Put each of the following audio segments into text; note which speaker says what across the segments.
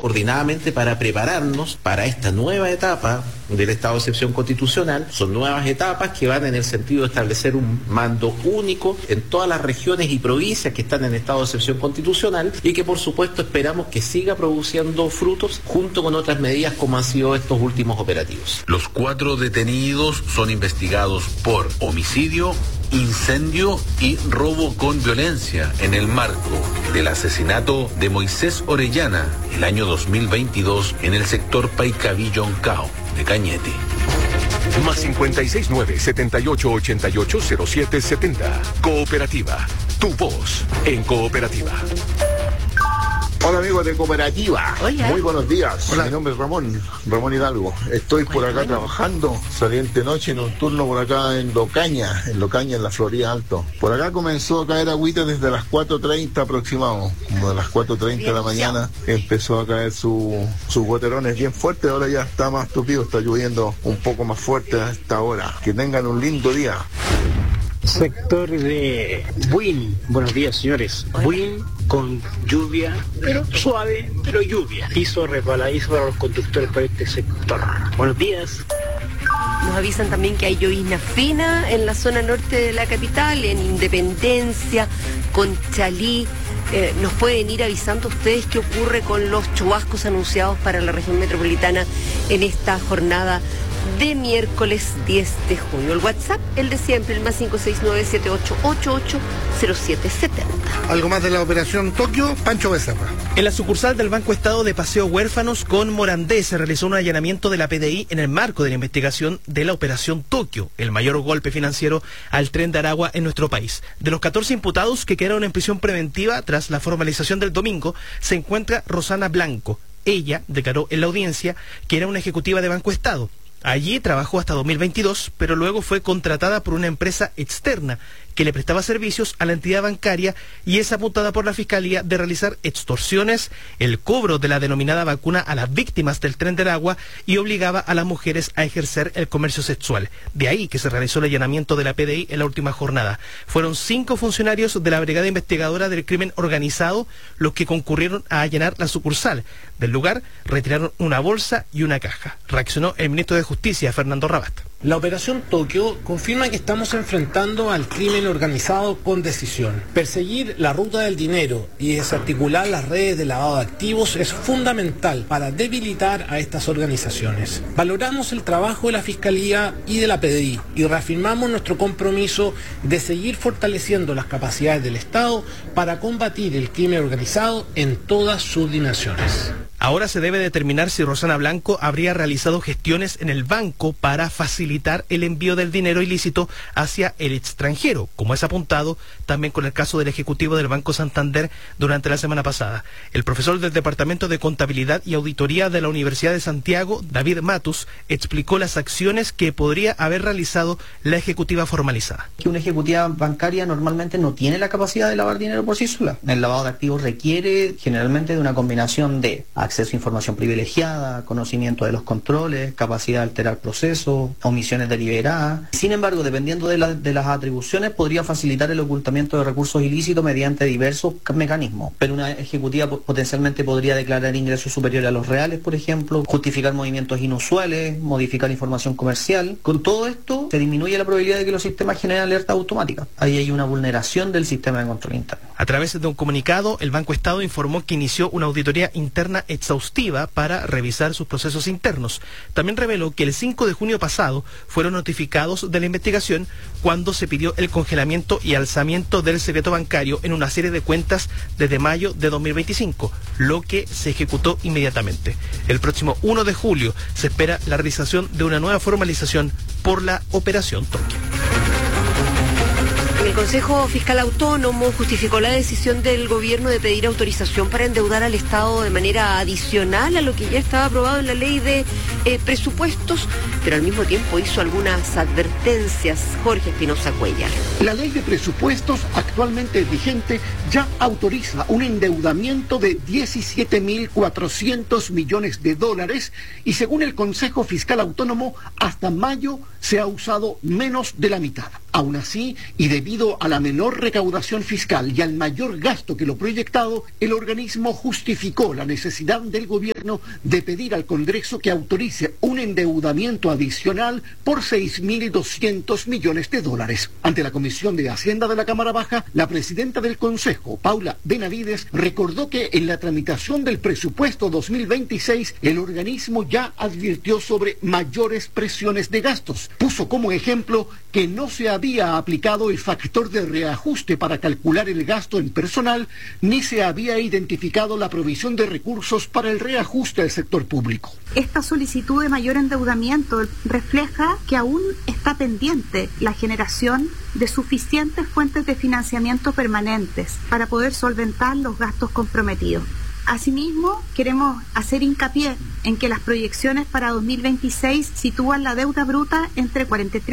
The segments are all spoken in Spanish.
Speaker 1: coordinadamente para prepararnos para esta nueva etapa del estado de excepción constitucional. Son nuevas etapas que van en el sentido de establecer un mando único en todas las regiones y provincias que están en estado de excepción constitucional y que por supuesto esperamos que siga produciendo frutos junto con otras medidas como han sido estos últimos operativos.
Speaker 2: Los 4 detenidos son investigados por homicidio, incendio y robo con violencia en el marco del asesinato de Moisés Orellana el año 2022 en el sector Paicaví-Yoncao de Cañete.
Speaker 3: Más 569-7888-0770. Cooperativa. Tu voz en Cooperativa.
Speaker 4: Hola amigos de Cooperativa.
Speaker 5: Hola.
Speaker 4: Muy buenos días.
Speaker 5: Hola.
Speaker 4: Mi nombre es Ramón Hidalgo. Estoy por acá trabajando, saliente noche nocturno por acá en Locaña, en la Florida Alto. Por acá comenzó a caer agüita desde las 4:30 aproximado, como de las 4:30 de la mañana empezó a caer sus goterones bien fuertes. Ahora ya está más tupido, está lloviendo un poco más fuerte a esta hora. Que tengan un lindo día.
Speaker 6: Sector de Buin. Buenos días, señores. Buin con lluvia, pero suave, pero lluvia. Piso resbaladizo para los conductores por este sector. Buenos días.
Speaker 5: Nos avisan también que hay llovizna fina en la zona norte de la capital, en Independencia, Conchalí. Nos pueden ir avisando ustedes qué ocurre con los chubascos anunciados para la región metropolitana en esta jornada de miércoles 10 de junio. El WhatsApp, el de siempre, el más 569-7888-0770.
Speaker 7: Algo más de la operación Tokio, Pancho Becerra.
Speaker 8: En la sucursal del Banco Estado de Paseo Huérfanos con Morandé se realizó un allanamiento de la PDI en el marco de la investigación de la operación Tokio, el mayor golpe financiero al Tren de Aragua en nuestro país. De los 14 imputados que quedaron en prisión preventiva tras la formalización del domingo, se encuentra Rosana Blanco. Ella declaró en la audiencia que era una ejecutiva de Banco Estado. Allí trabajó hasta 2022, pero luego fue contratada por una empresa externa que le prestaba servicios a la entidad bancaria y es apuntada por la Fiscalía de realizar extorsiones, el cobro de la denominada vacuna a las víctimas del Tren del Agua y obligaba a las mujeres a ejercer el comercio sexual. De ahí que se realizó el allanamiento de la PDI en la última jornada. Fueron 5 funcionarios de la Brigada Investigadora del Crimen Organizado los que concurrieron a allanar la sucursal. Del lugar retiraron una bolsa y una caja. Reaccionó el ministro de Justicia, Fernando Rabat.
Speaker 9: La operación Tokio confirma que estamos enfrentando al crimen organizado con decisión. Perseguir la ruta del dinero y desarticular las redes de lavado de activos es fundamental para debilitar a estas organizaciones. Valoramos el trabajo de la Fiscalía y de la PDI y reafirmamos nuestro compromiso de seguir fortaleciendo las capacidades del Estado para combatir el crimen organizado en todas sus dimensiones.
Speaker 8: Ahora se debe determinar si Rosana Blanco habría realizado gestiones en el banco para facilitar el envío del dinero ilícito hacia el extranjero, como es apuntado también con el caso del ejecutivo del Banco Santander durante la semana pasada. El profesor del Departamento de Contabilidad y Auditoría de la Universidad de Santiago, David Matus, explicó las acciones que podría haber realizado la ejecutiva formalizada.
Speaker 10: Que una ejecutiva bancaria normalmente no tiene la capacidad de lavar dinero por sí sola. El lavado de activos requiere generalmente de una combinación de acceso a información privilegiada, conocimiento de los controles, capacidad de alterar procesos, omisiones deliberadas. Sin embargo, dependiendo de las atribuciones, podría facilitar el ocultamiento de recursos ilícitos mediante diversos mecanismos. Pero una ejecutiva potencialmente podría declarar ingresos superiores a los reales, por ejemplo, justificar movimientos inusuales, modificar información comercial. Con todo esto, se disminuye la probabilidad de que los sistemas generen alertas automáticas. Ahí hay una vulneración del sistema de control interno.
Speaker 8: A través de un comunicado, el Banco Estado informó que inició una auditoría interna exhaustiva para revisar sus procesos internos. También reveló que el 5 de junio pasado fueron notificados de la investigación cuando se pidió el congelamiento y alzamiento del secreto bancario en una serie de cuentas desde mayo de 2025, lo que se ejecutó inmediatamente. El próximo 1 de julio se espera la realización de una nueva formalización por la Operación Tokio.
Speaker 5: El Consejo Fiscal Autónomo justificó la decisión del gobierno de pedir autorización para endeudar al Estado de manera adicional a lo que ya estaba aprobado en la ley de presupuestos, pero al mismo tiempo hizo algunas advertencias. Jorge Espinosa Cuellar.
Speaker 11: La ley de presupuestos actualmente vigente ya autoriza un endeudamiento de 17.400 millones de dólares y según el Consejo Fiscal Autónomo hasta mayo se ha usado menos de la mitad. Aún así, y debido a la menor recaudación fiscal y al mayor gasto que lo proyectado, el organismo justificó la necesidad del gobierno gobierno de pedir al Congreso que autorice un endeudamiento adicional por $6.200 millones. Ante la Comisión de Hacienda de la Cámara Baja, la presidenta del Consejo, Paula Benavides, recordó que en la tramitación del presupuesto 2026 el organismo ya advirtió sobre mayores presiones de gastos. Puso como ejemplo que no se había aplicado el factor de reajuste para calcular el gasto en personal, ni se había identificado la provisión de recursos para el reajuste del sector público.
Speaker 12: Esta solicitud de mayor endeudamiento refleja que aún está pendiente la generación de suficientes fuentes de financiamiento permanentes para poder solventar los gastos comprometidos. Asimismo, queremos hacer hincapié en que las proyecciones para 2026 sitúan la deuda bruta entre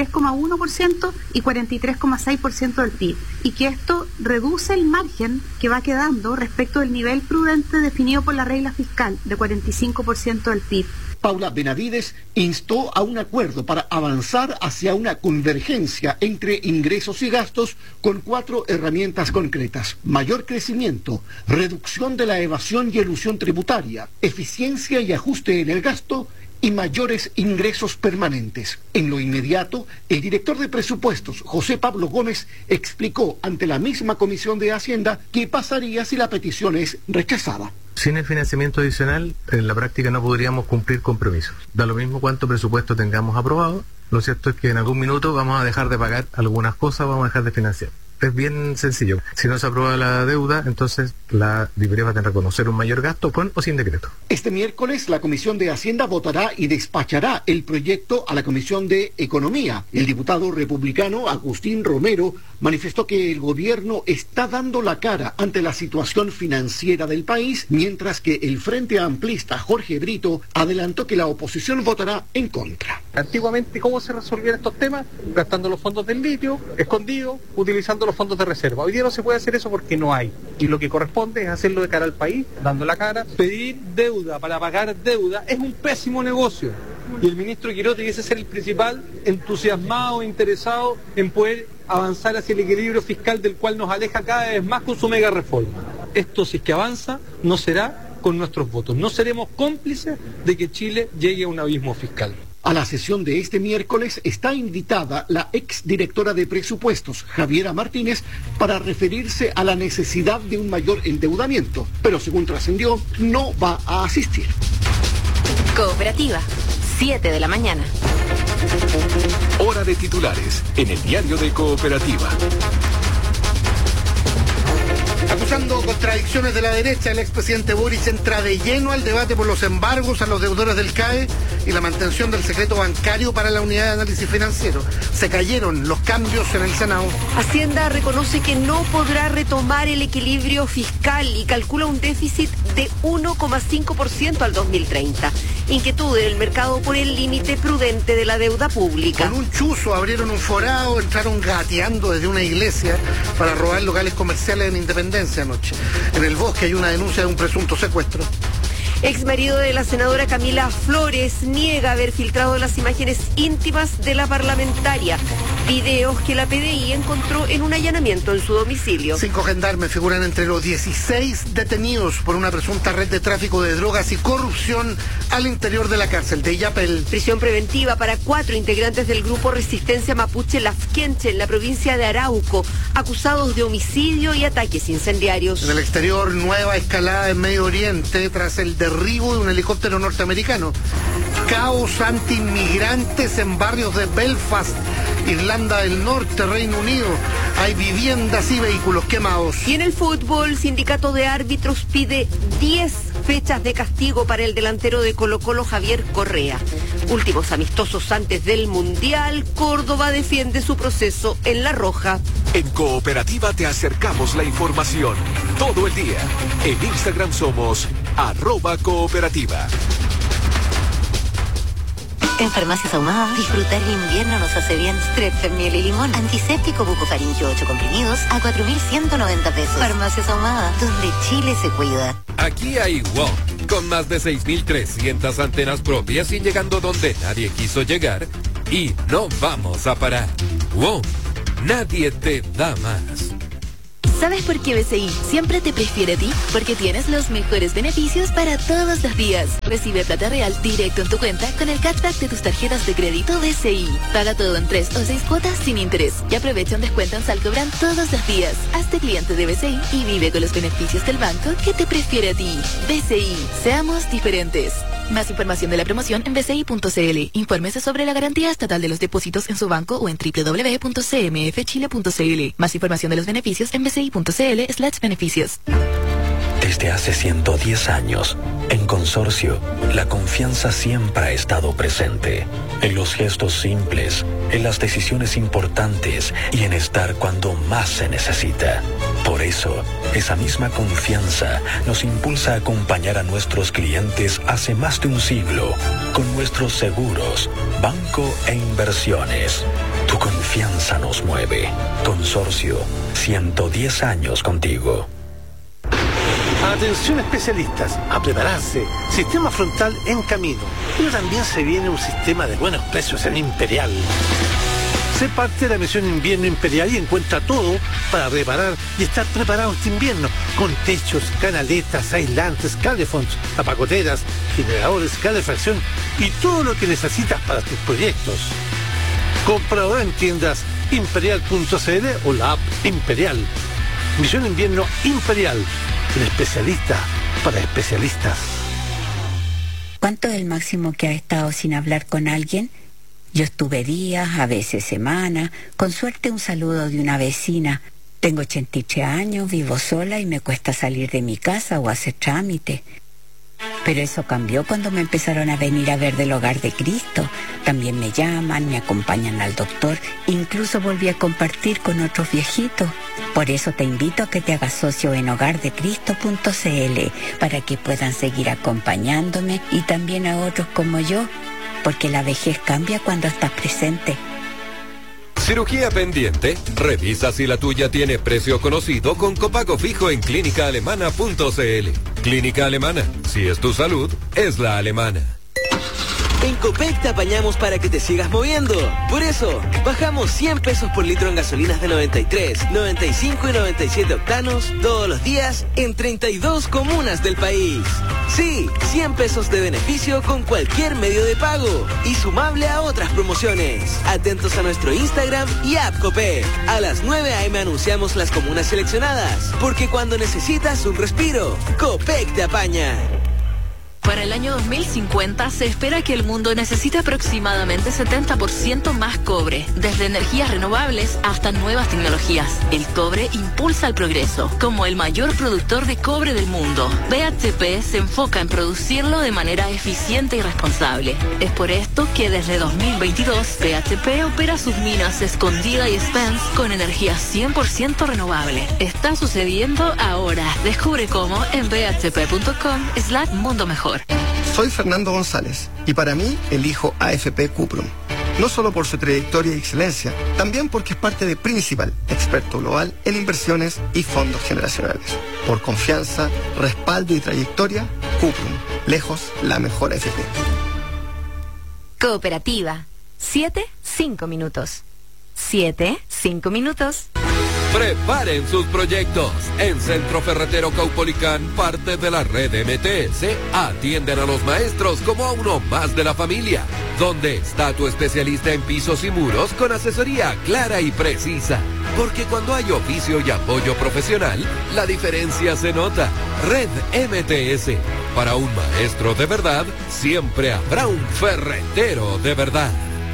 Speaker 12: 43,1% y 43,6% del PIB, y que esto reduce el margen que va quedando respecto del nivel prudente definido por la regla fiscal de 45% del PIB.
Speaker 11: Paula Benavides instó a un acuerdo para avanzar hacia una convergencia entre ingresos y gastos con 4 herramientas concretas: mayor crecimiento, reducción de la evasión y elusión tributaria, eficiencia y ajuste en el gasto y mayores ingresos permanentes. En lo inmediato, el director de presupuestos, José Pablo Gómez, explicó ante la misma Comisión de Hacienda qué pasaría si la petición es rechazada.
Speaker 13: Sin el financiamiento adicional, en la práctica no podríamos cumplir compromisos. Da lo mismo cuánto presupuesto tengamos aprobado, lo cierto es que en algún minuto vamos a dejar de pagar algunas cosas, vamos a dejar de financiar. Es bien sencillo. Si no se aprueba la deuda, entonces la DIPRES va a tener que reconocer un mayor gasto con o sin decreto.
Speaker 11: Este miércoles la Comisión de Hacienda votará y despachará el proyecto a la Comisión de Economía. El diputado republicano Agustín Romero manifestó que el gobierno está dando la cara ante la situación financiera del país, mientras que el Frente Amplista Jorge Brito adelantó que la oposición votará en contra.
Speaker 14: Antiguamente, ¿cómo se resolvían estos temas? Gastando los fondos del litio, escondidos, utilizando los fondos de reserva. Hoy día no se puede hacer eso porque no hay. Y lo que corresponde es hacerlo de cara al país, dando la cara. Pedir deuda para pagar deuda es un pésimo negocio. Y el ministro Quirós debiese ser el principal entusiasmado, interesado en poder avanzar hacia el equilibrio fiscal del cual nos aleja cada vez más con su mega reforma. Esto, si es que avanza, no será con nuestros votos. No seremos cómplices de que Chile llegue a un abismo fiscal.
Speaker 11: A la sesión de este miércoles está invitada la exdirectora de presupuestos, Javiera Martínez, para referirse a la necesidad de un mayor endeudamiento, pero según trascendió, no va a asistir.
Speaker 15: Cooperativa, 7 de la mañana.
Speaker 3: Hora de titulares en el diario de Cooperativa.
Speaker 7: Acusando contradicciones de la derecha, el expresidente Boric entra de lleno al debate por los embargos a los deudores del CAE y la mantención del secreto bancario para la unidad de análisis financiero. Se cayeron los cambios en el Senado.
Speaker 5: Hacienda reconoce que no podrá retomar el equilibrio fiscal y calcula un déficit de 1,5% al 2030. Inquietud en el mercado por el límite prudente de la deuda pública.
Speaker 7: Con un chuzo abrieron un forado, entraron gateando desde una iglesia para robar locales comerciales en Independencia anoche. En el Bosque hay una denuncia de un presunto secuestro.
Speaker 5: Ex marido de la senadora Camila Flores niega haber filtrado las imágenes íntimas de la parlamentaria, videos que la PDI encontró en un allanamiento en su domicilio.
Speaker 7: 5 gendarmes figuran entre los 16 detenidos por una presunta red de tráfico de drogas y corrupción al interior de la cárcel de Illapel.
Speaker 5: Prisión preventiva para 4 integrantes del grupo Resistencia Mapuche Lafkenche en la provincia de Arauco, acusados de homicidio y ataques incendiarios.
Speaker 7: En el exterior, nueva escalada en Medio Oriente tras el derribo de un helicóptero norteamericano. Caos anti-inmigrantes en barrios de Belfast, Irlanda del Norte, Reino Unido. Hay viviendas y vehículos quemados.
Speaker 5: Y en el fútbol, sindicato de árbitros pide 10 fechas de castigo para el delantero de Colo-Colo, Javier Correa. Últimos amistosos antes del Mundial, Córdoba defiende su proceso en La Roja.
Speaker 3: En Cooperativa te acercamos la información todo el día. En Instagram somos @cooperativa.
Speaker 15: En Farmacias Ahumadas, disfrutar el invierno nos hace bien. Strepsils, miel y limón, antiséptico bucofaringio 8 comprimidos a 4.190 pesos. Farmacias Ahumadas, donde Chile se cuida.
Speaker 16: Aquí hay WOM, con más de 6.300 antenas propias y llegando donde nadie quiso llegar. Y no vamos a parar. WOM, nadie te da más.
Speaker 17: ¿Sabes por qué BCI siempre te prefiere a ti? Porque tienes los mejores beneficios para todos los días. Recibe plata real directo en tu cuenta con el cashback de tus tarjetas de crédito BCI. Paga todo en 3 o 6 cuotas sin interés y aprovecha un descuento en Salcobran todos los días. Hazte cliente de BCI y vive con los beneficios del banco que te prefiere a ti. BCI, seamos diferentes. Más información de la promoción en bci.cl. Infórmese sobre la garantía estatal de los depósitos en su banco o en www.cmfchile.cl. Más información de los beneficios en bci.cl/beneficios.
Speaker 18: Desde hace 110 años, en Consorcio, la confianza siempre ha estado presente. En los gestos simples, en las decisiones importantes y en estar cuando más se necesita. Por eso, esa misma confianza nos impulsa a acompañar a nuestros clientes hace más de un siglo con nuestros seguros, banco e inversiones. Tu confianza nos mueve. Consorcio, 110 años contigo.
Speaker 19: Atención especialistas, a prepararse. Sistema frontal en camino. Pero también se viene un sistema de buenos precios en Imperial. Sé parte de la misión Invierno Imperial y encuentra todo para reparar y estar preparado este invierno. Con techos, canaletas, aislantes, calefonds, tapacoteras, generadores, calefacción y todo lo que necesitas para tus proyectos. Compra ahora en tiendas imperial.cl o la app Imperial. Misión Invierno Imperial. El especialista para especialistas.
Speaker 20: ¿Cuánto es el máximo que ha estado sin hablar con alguien? Yo estuve días, a veces semanas, con suerte un saludo de una vecina. Tengo 83 años, vivo sola y me cuesta salir de mi casa o hacer trámite. Pero eso cambió cuando me empezaron a venir a ver del Hogar de Cristo. También me llaman, me acompañan al doctor, incluso volví a compartir con otros viejitos. Por eso te invito a que te hagas socio en hogardecristo.cl para que puedan seguir acompañándome y también a otros como yo, porque la vejez cambia cuando estás presente.
Speaker 16: ¿Cirugía pendiente? Revisa si la tuya tiene precio conocido con copago fijo en clínicaalemana.cl. Clínica Alemana. Si es tu salud, es la alemana.
Speaker 21: En Copec te apañamos para que te sigas moviendo. Por eso, bajamos 100 pesos por litro en gasolinas de 93, 95 y 97 octanos todos los días en 32 comunas del país. Sí, 100 pesos de beneficio con cualquier medio de pago y sumable a otras promociones. Atentos a nuestro Instagram y app Copec. A las 9 a.m. anunciamos las comunas seleccionadas, porque cuando necesitas un respiro, Copec te apaña.
Speaker 17: Para el año 2050 se espera que el mundo necesite aproximadamente 70% más cobre, desde energías renovables hasta nuevas tecnologías. El cobre impulsa el progreso. Como el mayor productor de cobre del mundo, BHP se enfoca en producirlo de manera eficiente y responsable. Es por esto que desde 2022 BHP opera sus minas Escondida y Spence con energía 100% renovable. Está sucediendo ahora. Descubre cómo en bhp.com/mundo mejor.
Speaker 22: Soy Fernando González y para mí elijo AFP Cuprum. No solo por su trayectoria y excelencia, también porque es parte de Principal, experto global en inversiones y fondos generacionales. Por confianza, respaldo y trayectoria, Cuprum, lejos la mejor AFP.
Speaker 23: Cooperativa. 7-5 minutos. 7-5 minutos.
Speaker 16: Preparen sus proyectos. En Centro Ferretero Caupolicán, parte de la red MTS, atienden a los maestros como a uno más de la familia. ¿Dónde está tu especialista en pisos y muros con asesoría clara y precisa? Porque cuando hay oficio y apoyo profesional, la diferencia se nota. Red MTS. Para un maestro de verdad, siempre habrá un ferretero de verdad.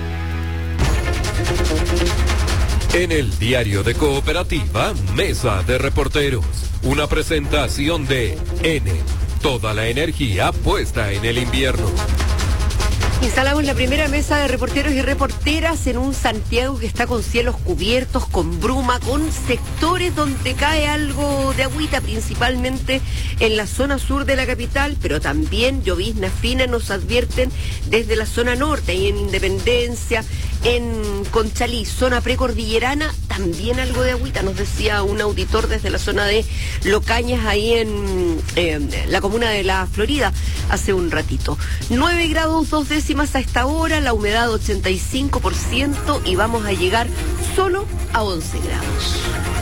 Speaker 16: En el diario de Cooperativa, Mesa de Reporteros. Una presentación de N. Toda la energía puesta en el invierno.
Speaker 5: Instalamos la primera mesa de reporteros y reporteras en un Santiago que está con cielos cubiertos, con bruma, con sectores donde cae algo de agüita, principalmente en la zona sur de la capital, pero también llovizna fina nos advierten desde la zona norte, y en Independencia, en Conchalí, zona precordillerana, también algo de agüita, nos decía un auditor desde la zona de Locañas, ahí en la comuna de La Florida, hace un ratito. 9 grados 2 décimas a esta hora, la humedad 85% y vamos a llegar solo a 11 grados.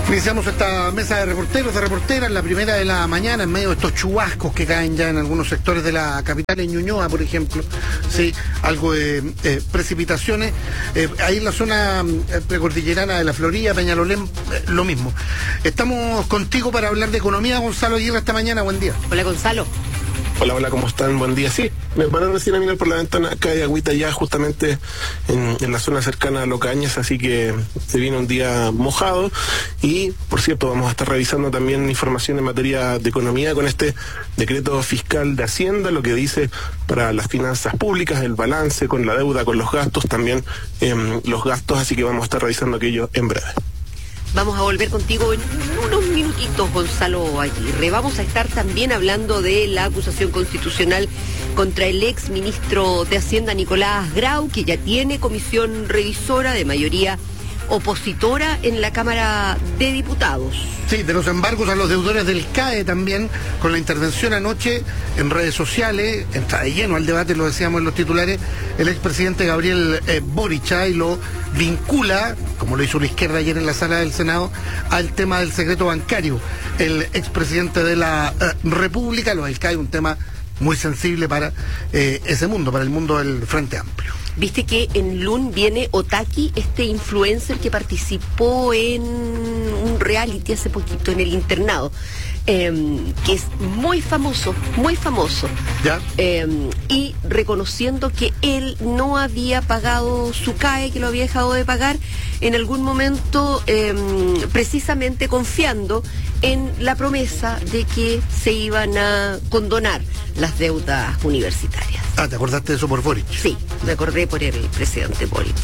Speaker 7: Iniciamos esta mesa de reporteros, de reporteras, la primera de la mañana, en medio de estos chubascos que caen ya en algunos sectores de la capital, en Ñuñoa, por ejemplo. Sí, algo de precipitaciones. Ahí en la zona precordillerana de la Florida, Peñalolén, lo mismo. Estamos contigo para hablar de economía, Gonzalo Aguirre, esta mañana. Buen día.
Speaker 5: Hola, Gonzalo.
Speaker 1: Hola, ¿cómo están? Buen día. Sí, me van a recién a mirar por la ventana, acá hay agüita ya justamente en la zona cercana a Locañas, así que se viene un día mojado. Y, por cierto, vamos a estar revisando también información en materia de economía con este decreto fiscal de Hacienda, lo que dice para las finanzas públicas, el balance con la deuda, con los gastos, también los gastos, así que vamos a estar revisando aquello en breve.
Speaker 5: Vamos a volver contigo en unos minutitos, Gonzalo Aguirre. Vamos a estar también hablando de la acusación constitucional contra el ex ministro de Hacienda, Nicolás Grau, que ya tiene comisión revisora de mayoría opositora en la Cámara de Diputados.
Speaker 7: Sí, de los embargos a los deudores del CAE también, con la intervención anoche en redes sociales, entra de lleno al debate, lo decíamos en los titulares, el expresidente Gabriel Boric, y lo vincula, como lo hizo la izquierda ayer en la sala del Senado, al tema del secreto bancario. El expresidente de la República, lo del CAE, un tema muy sensible para ese mundo, para el mundo del Frente Amplio.
Speaker 5: Viste que en LUN viene Otaki, este influencer que participó en un reality hace poquito en El Internado, que es muy famoso,
Speaker 7: ¿ya?
Speaker 5: Y reconociendo que él no había pagado su CAE, que lo había dejado de pagar en algún momento, precisamente confiando en la promesa de que se iban a condonar las deudas universitarias.
Speaker 7: Ah, ¿te acordaste de eso por Boric?
Speaker 5: Sí, me acordé por el presidente Boric.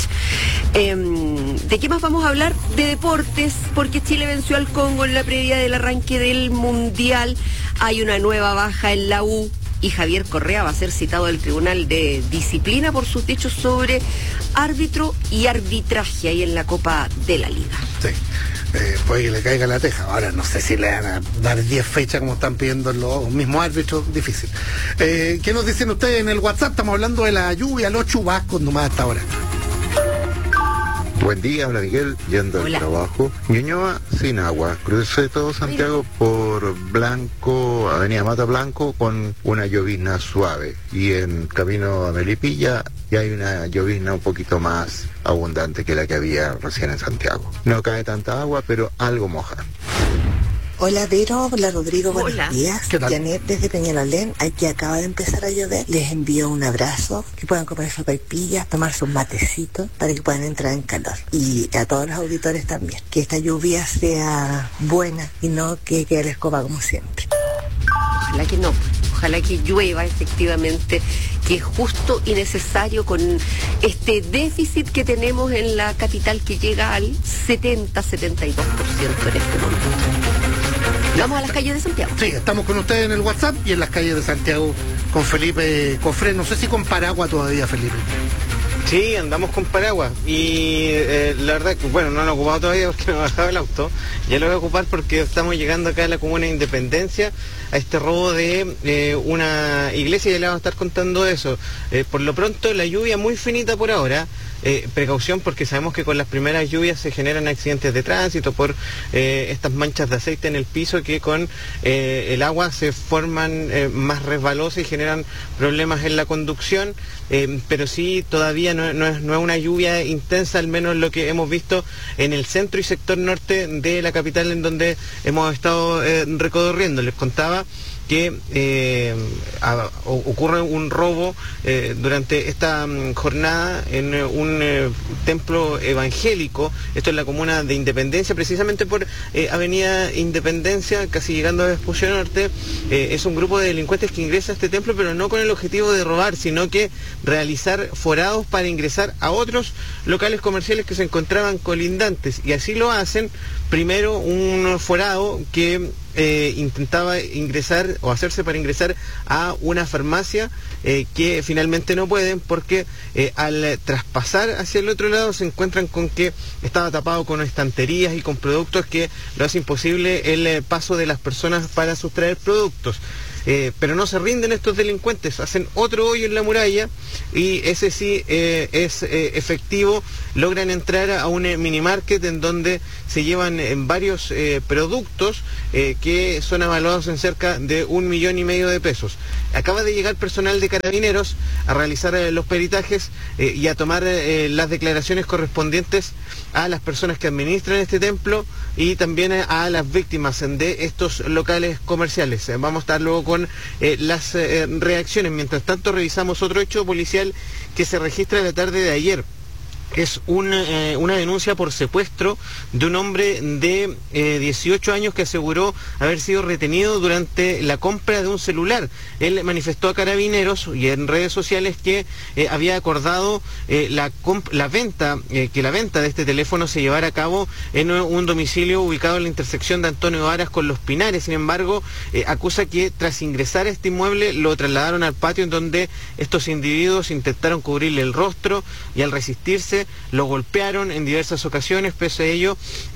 Speaker 5: ¿De qué más vamos a hablar? De deportes, porque Chile venció al Congo en la previa del arranque del Mundial. Hay una nueva baja en la U y Javier Correa va a ser citado al Tribunal de Disciplina por sus dichos sobre árbitro y arbitraje ahí en la Copa de la Liga.
Speaker 7: Sí. Puede que le caiga la teja. Ahora no sé si le van a dar 10 fechas como están pidiendo los mismos árbitros, difícil. ¿Qué nos dicen ustedes en el WhatsApp? Estamos hablando de la lluvia, los chubascos nomás hasta ahora.
Speaker 2: Buen día, habla Miguel, yendo al trabajo. Ñuñoa sin agua. Crucé todo Santiago por Blanco, Avenida Mata Blanco, con una llovizna suave. Y en camino a Melipilla ya hay una llovizna un poquito más abundante que la que había recién en Santiago. No cae tanta agua, pero algo moja.
Speaker 4: Hola Vero, hola Rodrigo, buenos días.
Speaker 7: ¿Qué tal?
Speaker 4: Janet desde Peñalolén, aquí acaba de empezar a llover. Les envío un abrazo, que puedan comer sopaipillas, tomarse un matecito para que puedan entrar en calor. Y a todos los auditores también, que esta lluvia sea buena y no que quede la escoba como siempre.
Speaker 5: Ojalá que no, ojalá que llueva efectivamente, que es justo y necesario con este déficit que tenemos en la capital que llega al 70-72% en este momento. Vamos a las calles de Santiago.
Speaker 7: Sí, estamos con ustedes en el WhatsApp y en las calles de Santiago con Felipe Cofré. No sé si con paraguas todavía, Felipe.
Speaker 24: Sí, andamos con paraguas y la verdad, bueno, no lo he ocupado todavía porque me he bajado el auto. Ya lo voy a ocupar porque estamos llegando acá a la Comuna de Independencia a este robo de una iglesia y ya le vamos a estar contando eso. Por lo pronto, la lluvia muy finita por ahora. Precaución porque sabemos que con las primeras lluvias se generan accidentes de tránsito por estas manchas de aceite en el piso que con el agua se forman más resbalosas y generan problemas en la conducción, pero sí todavía no es una lluvia intensa, al menos lo que hemos visto en el centro y sector norte de la capital en donde hemos estado recorriendo. Les contaba que ocurre un robo durante esta jornada en un templo evangélico, esto en la comuna de Independencia, precisamente por Avenida Independencia, casi llegando a Vespucio Norte. Es un grupo de delincuentes que ingresa a este templo, pero no con el objetivo de robar, sino que realizar forados para ingresar a otros locales comerciales que se encontraban colindantes, y así lo hacen. Primero un forado que intentaba ingresar o hacerse para ingresar a una farmacia, que finalmente no pueden porque al traspasar hacia el otro lado se encuentran con que estaba tapado con estanterías y con productos que lo hace imposible el paso de las personas para sustraer productos. pero no se rinden estos delincuentes, hacen otro hoyo en la muralla y ese sí es efectivo. Logran entrar a un minimarket en donde se llevan varios productos que son avaluados en cerca de 1,5 millones de pesos. Acaba de llegar personal de Carabineros a realizar los peritajes y a tomar las declaraciones correspondientes a las personas que administran este templo y también a las víctimas de estos locales comerciales. Vamos a estar luego con las reacciones. Mientras tanto, revisamos otro hecho policial que se registra la tarde de ayer. Es una denuncia por secuestro de un hombre de 18 años que aseguró haber sido retenido durante la compra de un celular. Él manifestó a Carabineros y en redes sociales que había acordado que la venta de este teléfono se llevara a cabo en un domicilio ubicado en la intersección de Antonio Varas con Los Pinares. Sin embargo, acusa que tras ingresar a este inmueble lo trasladaron al patio en donde estos individuos intentaron cubrirle el rostro y al resistirse lo golpearon en diversas ocasiones. Pese a ello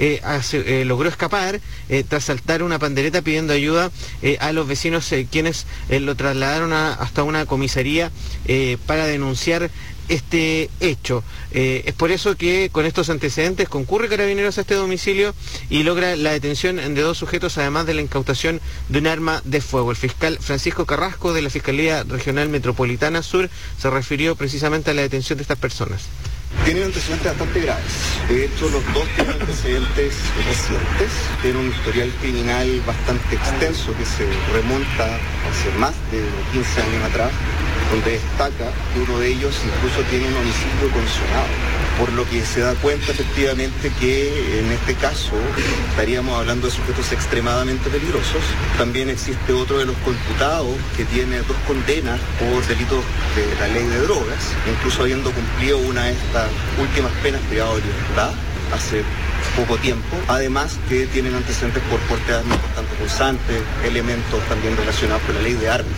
Speaker 24: logró escapar tras saltar una pandereta pidiendo ayuda a los vecinos quienes lo trasladaron hasta una comisaría para denunciar este hecho. Es por eso que con estos antecedentes concurre Carabineros a este domicilio y logra la detención de 2 sujetos, además de la incautación de un arma de fuego. El fiscal Francisco Carrasco de la Fiscalía Regional Metropolitana Sur se refirió precisamente a la detención de estas personas.
Speaker 6: Tienen antecedentes bastante graves. De hecho, los 2 tienen antecedentes recientes. Tienen un historial criminal bastante extenso que se remonta hace más de 15 años atrás, donde destaca que uno de ellos incluso tiene un homicidio condicionado, por lo que se da cuenta efectivamente que en este caso estaríamos hablando de sujetos extremadamente peligrosos. También existe otro de los computados que tiene 2 condenas por delitos de la ley de drogas, incluso habiendo cumplido una de estas últimas penas privado de libertad hace poco tiempo, además que tienen antecedentes por porte de armas bastante punzantes, elementos también relacionados con la ley de armas.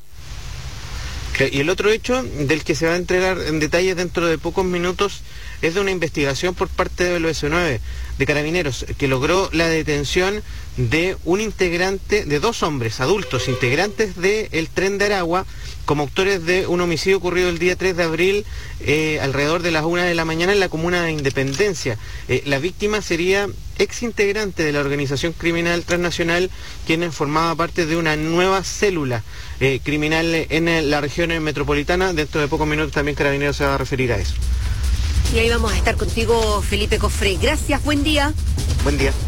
Speaker 24: Y el otro hecho del que se va a entregar en detalle dentro de pocos minutos es de una investigación por parte del OS9 de Carabineros que logró la detención de un integrante, de 2 hombres adultos integrantes del Tren de Aragua como autores de un homicidio ocurrido el día 3 de abril alrededor de las 1 de la mañana en la comuna de Independencia. La víctima sería exintegrante de la organización criminal transnacional, quien formaba parte de una nueva célula criminal en la región metropolitana. Dentro de pocos minutos también Carabineros se va a referir a eso.
Speaker 5: Y ahí vamos a estar contigo, Felipe Cofré. Gracias, buen día.
Speaker 24: Buen día.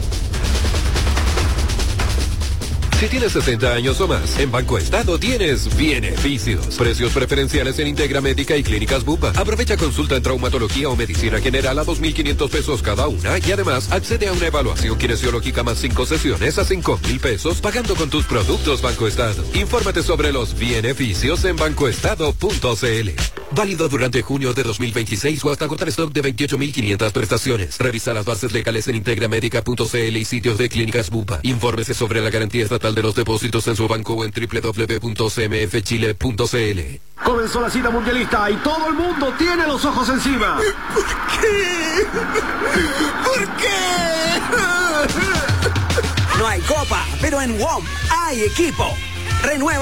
Speaker 16: Si tienes 60 años o más, en Banco Estado tienes beneficios. Precios preferenciales en Integra Médica y Clínicas Bupa. Aprovecha consulta en traumatología o medicina general a 2.500 pesos cada una y además accede a una evaluación kinesiológica más 5 sesiones a 5.000 pesos pagando con tus productos Banco Estado. Infórmate sobre los beneficios en bancoestado.cl. Válido durante junio de 2026 o hasta agotar stock de 28.500 prestaciones. Revisa las bases legales en integramedica.cl y sitios de Clínicas Bupa. Infórmese sobre la garantía estatal de los depósitos en su banco o en www.cmfchile.cl.
Speaker 8: Comenzó la cita mundialista y todo el mundo tiene los ojos encima.
Speaker 9: ¿Por qué? ¿Por qué?
Speaker 10: No hay copa, pero en WOM hay equipo. Renueva